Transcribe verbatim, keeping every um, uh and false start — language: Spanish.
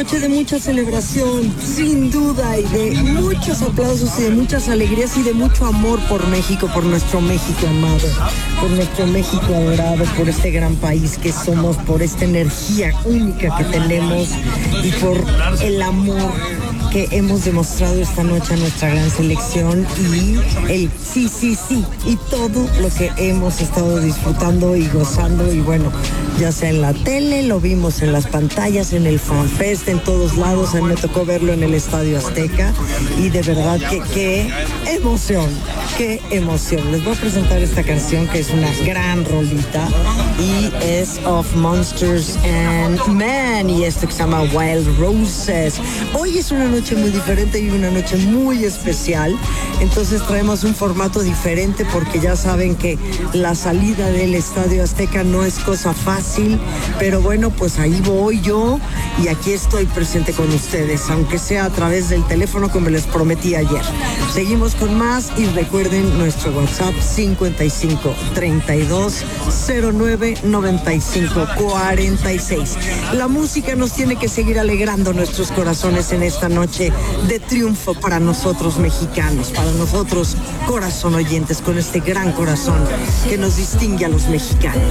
noche de mucha celebración, sin duda, y de muchos aplausos y de muchas alegrías y de mucho amor por México, por nuestro México amado, por nuestro México adorado, por este gran país que somos, por esta energía única que tenemos y por el amor que hemos demostrado esta noche a nuestra gran selección y el sí, sí, sí, y todo lo que hemos estado disfrutando y gozando, y bueno, ya sea en la tele, lo vimos en las pantallas, en el FanFest, en todos lados. A mí me tocó verlo en el Estadio Azteca y de verdad que qué emoción, qué emoción. Les voy a presentar esta canción que es una gran rolita y es Of Monsters and Men, y esto que se llama Wild Roses. Hoy es una noche muy diferente y una noche muy especial, entonces traemos un formato diferente porque ya saben que la salida del Estadio Azteca no es cosa fácil, pero bueno, pues ahí voy yo y aquí estoy presente con ustedes, aunque sea a través del teléfono como les prometí ayer. Seguimos con más y recuerden nuestro WhatsApp cincuenta y cinco treinta y dos cero nueve noventa y cinco cuarenta y seis. La música nos tiene que seguir alegrando nuestros corazones en esta noche de triunfo para nosotros mexicanos, para nosotros corazón oyentes, con este gran corazón que nos distingue a los mexicanos.